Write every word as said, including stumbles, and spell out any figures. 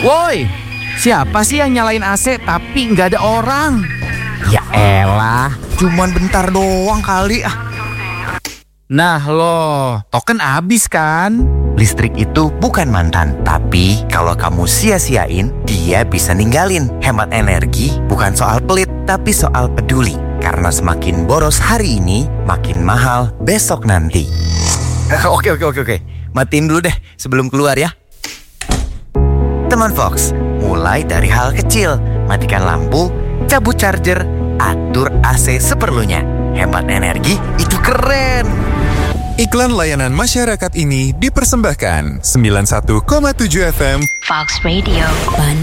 Woi, siapa sih yang nyalain A C tapi nggak ada orang? Ya elah, cuman bentar doang kali ah. Nah lo, token habis kan? Listrik itu bukan mantan, tapi kalau kamu sia-siain, dia bisa ninggalin. Hemat energi bukan soal pelit, tapi soal peduli. Karena semakin boros hari ini, makin mahal besok nanti. Oke, oke, oke, oke. Matiin dulu deh sebelum keluar ya. Teman Fox, mulai dari hal kecil. Matikan lampu, cabut charger, atur A C seperlunya. Hemat energi itu keren. Iklan layanan masyarakat ini dipersembahkan sembilan puluh satu koma tujuh F M Fox Radio Bandung.